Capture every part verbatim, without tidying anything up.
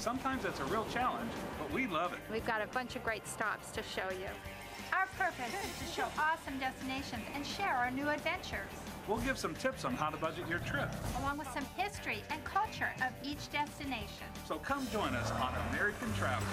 Sometimes it's a real challenge, but we love it. We've got a bunch of great stops to show you. Our purpose is to show awesome destinations and share our new adventures, We'll give some tips on how to budget your trip. along with some history and culture of each destination. So come join us on American Traveler.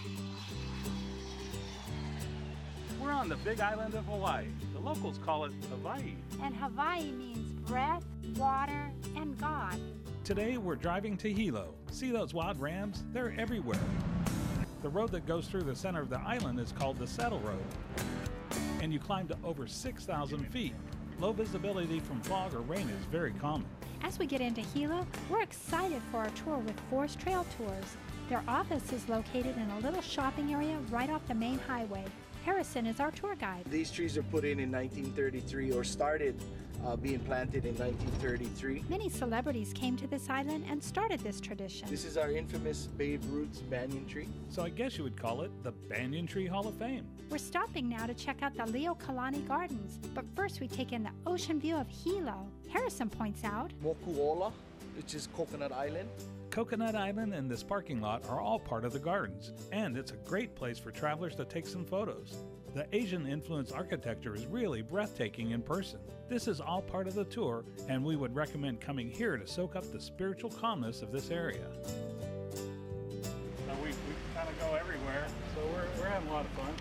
We're on the big island of Hawaii. The locals call it Hawaii. And Hawaii means breath, water, and God. Today we're driving to Hilo. See those wild rams? They're everywhere. The road that goes through the center of the island is called the Saddle Road. And you climb to over six thousand feet. Low visibility from fog or rain is very common. As we get into Hilo, we're excited for our tour with Forest Trail Tours. Their office is located in a little shopping area right off the main highway. Harrison is our tour guide. These trees are put in in nineteen thirty-three, or started uh, being planted in nineteen thirty-three. Many celebrities came to this island and started this tradition. This is our infamous Babe Ruth's banyan tree. So I guess you would call it the Banyan Tree Hall of Fame. We're stopping now to check out the Leo Kalani Gardens, but first we take in the ocean view of Hilo. Harrison points out, Mokuola, which is Coconut Island. Coconut Island and this parking lot are all part of the gardens, and it's a great place for travelers to take some photos. The Asian-influenced architecture is really breathtaking in person. This is all part of the tour, and we would recommend coming here to soak up the spiritual calmness of this area. So we, we kind of go everywhere, so we're, we're having a lot of fun.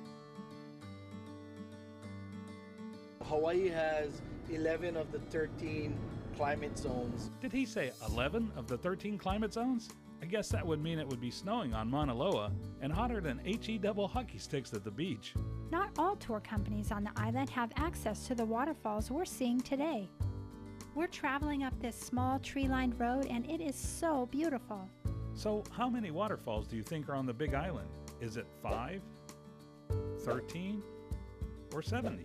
Hawaii has eleven of the thirteen climate zones. Did he say eleven of the thirteen climate zones? I guess that would mean it would be snowing on Mauna Loa and hotter than H E double hockey sticks at the beach. not all tour companies on the island have access to the waterfalls we're seeing today. We're traveling up this small tree-lined road and it is so beautiful. So how many waterfalls do you think are on the Big Island? Is it five, thirteen, or seventy?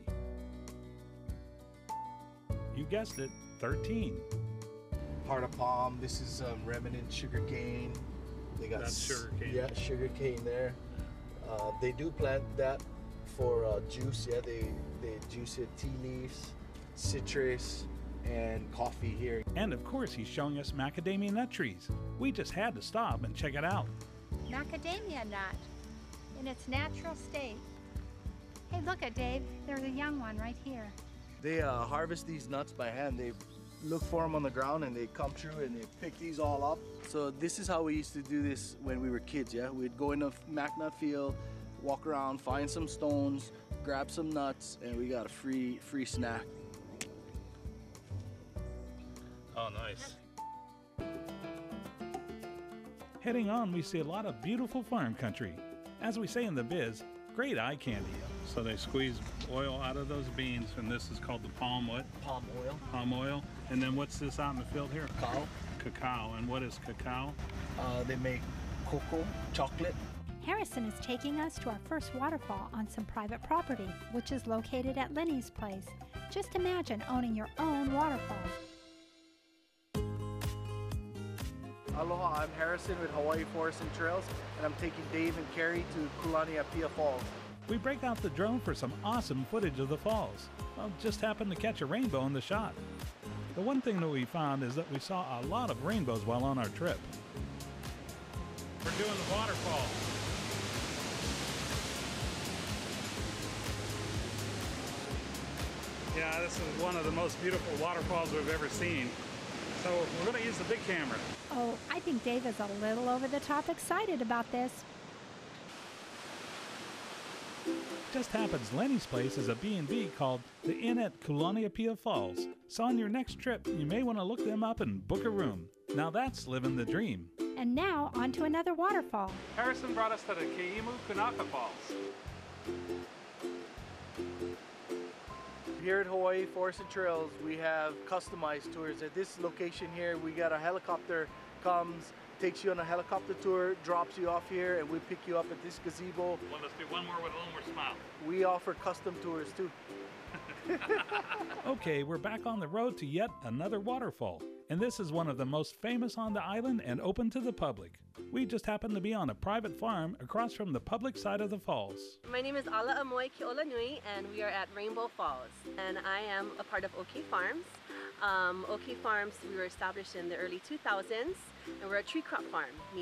You guessed it, thirteen. Heart of palm. This is um, remnant sugarcane. They got That's s- sugarcane. Yeah, sugarcane there. Uh, they do plant that for uh, juice. Yeah, they they juice it. Tea leaves, citrus, and coffee here. And of course, he's showing us macadamia nut trees. We just had to stop and check it out. Macadamia nut in its natural state. Hey, look at Dave. There's a young one right here. They uh, harvest these nuts by hand. They look for them on the ground and they come through and they pick these all up. So this is how we used to do this when we were kids, yeah? We'd go in a mac nut field, walk around, find some stones, grab some nuts, and we got a free free snack. Oh, nice. Heading on, we see a lot of beautiful farm country. As we say in the biz, great eye candy. So they squeeze oil out of those beans, and this is called the palm what? Palm oil. Palm oil. And then what's this out in the field here? Cacao. Cacao. And what is cacao? Uh, they make cocoa, chocolate. Harrison is taking us to our first waterfall on some private property, which is located at Lenny's place. Just imagine owning your own waterfall. Aloha, I'm Harrison with Hawaii Forest and Trails, and I'm taking Dave and Carrie to Kulaniapia Falls. We break out the drone for some awesome footage of the falls. Well, just happened to catch a rainbow in the shot. The one thing that we found is that we saw a lot of rainbows while on our trip. We're doing the waterfall. Yeah, this is one of the most beautiful waterfalls we've ever seen. So we're going to use the big camera. Oh, I think Dave is a little over the top excited about this. Just happens Lenny's place is a B and B called the Inn at Kulaniapia Falls. So on your next trip, you may want to look them up and book a room. Now that's living the dream. And now, on to another waterfall. Harrison brought us to the Keimu Kunaka Falls. Here at Hawaii Forest and Trails, we have customized tours. At this location here, we got a helicopter comes, takes you on a helicopter tour, drops you off here, and we pick you up at this gazebo. Well, let's do one more with a little more smile. We offer custom tours too. Okay, we're back on the road to yet another waterfall. And this is one of the most famous on the island and open to the public. We just happen to be on a private farm across from the public side of the falls. My name is Ala Amoy Keolanui, and we are at Rainbow Falls. And I am a part of Oki Farms. Um, Oki Farms, we were established in the early two thousands, and we're a tree crop farm.